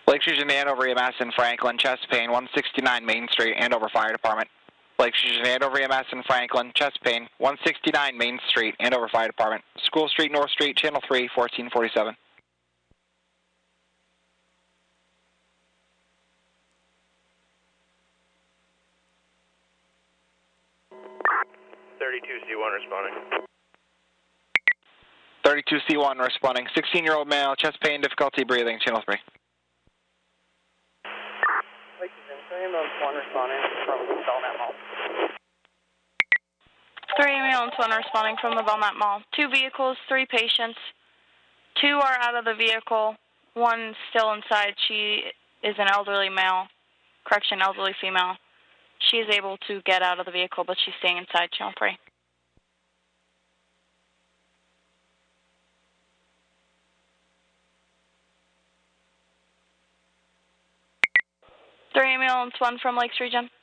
Lakes Region Andover EMS in Franklin, chest pain, 169 Main Street, Andover Fire Department. Lakes Region Andover EMS in Franklin, chest pain, 169 Main Street, Andover Fire Department. School Street, North Street, Channel 3, 1447. C1 responding. 32C1 responding. 16-year-old male, chest pain, difficulty breathing, Channel 3. Ambulance 1 responding from Belknap Mall. 3 Ambulance 1 responding from the Belknap Mall. 2 vehicles, 3 patients. 2 are out of the vehicle. 1 still inside. She is an elderly male. Correction, elderly female. She is able to get out of the vehicle, but she's staying inside, Channel 3. Ambulance 1 from Lakes Region.